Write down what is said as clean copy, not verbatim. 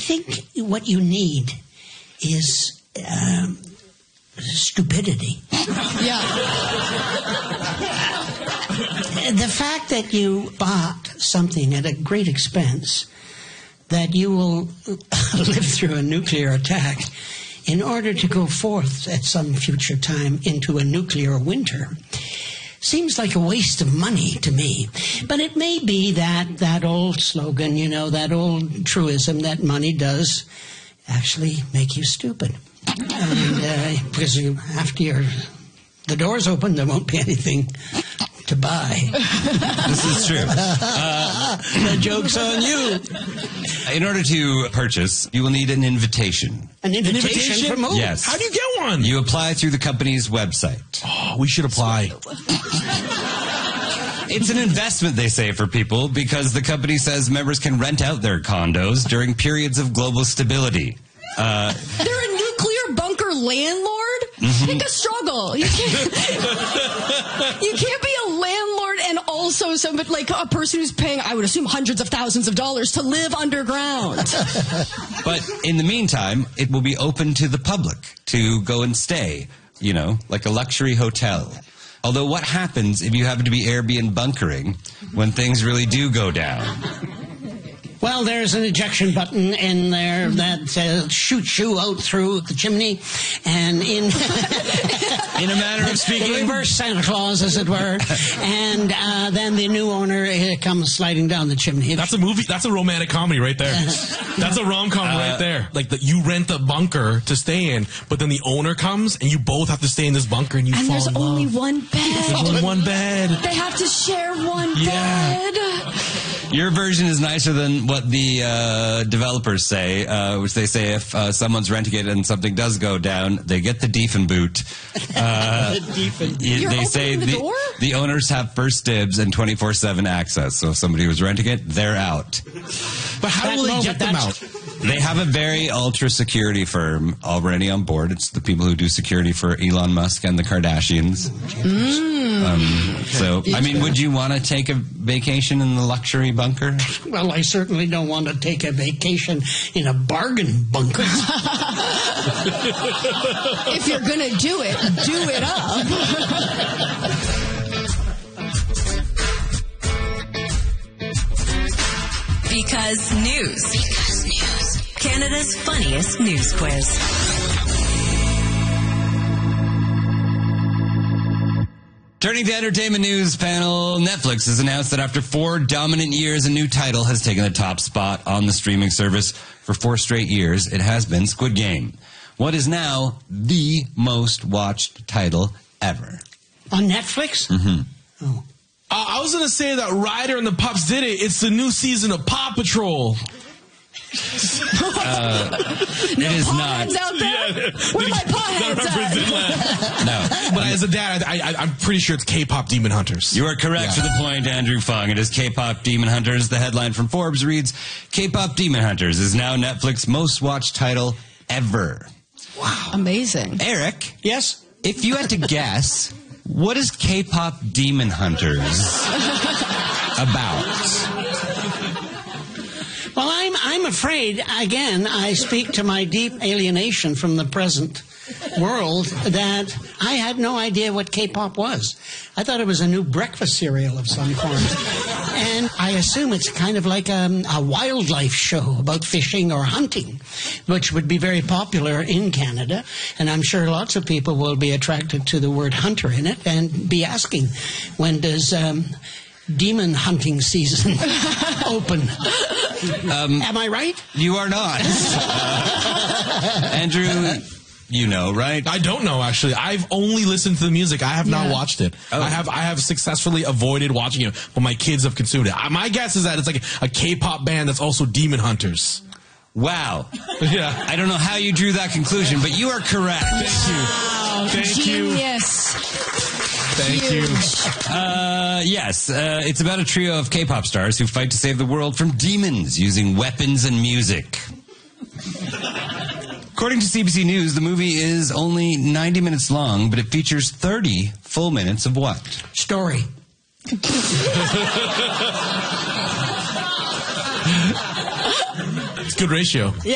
think what you need is stupidity. Yeah. The fact that you bought something at a great expense, that you will live through a nuclear attack in order to go forth at some future time into a nuclear winter, seems like a waste of money to me. But it may be that old slogan, that old truism that money does actually make you stupid. And because after the door's open, there won't be anything to buy. This is true. The joke's on you. In order to purchase, you will need an invitation. An invitation from who? Yes. How do you get one? You apply through the company's website. Oh, we should apply. It's an investment, they say, for people because the company says members can rent out their condos during periods of global stability. They're a nuclear bunker landlord? Pick a struggle. You can't be a landlord and also somebody like a person who's paying, I would assume, hundreds of thousands of dollars to live underground. But in the meantime, it will be open to the public to go and stay, like a luxury hotel. Although what happens if you happen to be Airbnb bunkering when things really do go down? Well, there's an ejection button in there that shoots you out through the chimney, and in a manner of speaking, reverse Santa Claus, as it were, and then the new owner comes sliding down the chimney. That's a movie. That's a romantic comedy right there. That's a rom-com right there. Like you rent a bunker to stay in, but then the owner comes and you both have to stay in this bunker and you fall in love. And there's only one bed. There's only one bed. They have to share one bed. Your version is nicer than what the developers say, which they say if someone's renting it and something does go down, they get the Diefenboot. You're they say opening the door? The owners have first dibs and 24/7 access. So if somebody was renting it, they're out. But how will they get them out? They have a very ultra security firm already on board. It's the people who do security for Elon Musk and the Kardashians. So, would you want to take a vacation in the luxury bunker? Well, I certainly don't want to take a vacation in a bargain bunker. If you're going to do it up. Because news. Canada's funniest news quiz. Turning to entertainment news panel, Netflix has announced that after 4 dominant years, a new title has taken the top spot on the streaming service. For 4 straight years, it has been Squid Game. What is now the most watched title ever? On Netflix? Mm-hmm. Oh. I was going to say that Ryder and the Pups did it. It's the new season of Paw Patrol. It is not. Out there? Where my potheads at? No. But as a dad, I'm pretty sure it's K-pop Demon Hunters. You are correct to the point, Andrew Fung. It is K-pop Demon Hunters. The headline from Forbes reads, K-pop Demon Hunters is now Netflix's most watched title ever. Wow. Amazing. Eric? Yes? If you had to guess, what is K-pop Demon Hunters about? Well, I'm afraid, again, I speak to my deep alienation from the present world, that I had no idea what K-pop was. I thought it was a new breakfast cereal of some form. And I assume it's kind of like a wildlife show about fishing or hunting, which would be very popular in Canada. And I'm sure lots of people will be attracted to the word hunter in it and be asking, when does demon hunting season open? Am I right? You are not. Andrew, you know, right? I don't know, actually. I've only listened to the music. I have not watched it. Oh. I have successfully avoided watching it, but my kids have consumed it. My guess is that it's like a K-pop band that's also Demon Hunters. Wow. Yeah. I don't know how you drew that conclusion, but you are correct. Thank you. Genius. Thank you. Yes, it's about a trio of K-pop stars who fight to save the world from demons using weapons and music. According to CBC News, the movie is only 90 minutes long, but it features 30 full minutes of what? Story. It's a good ratio. Yeah.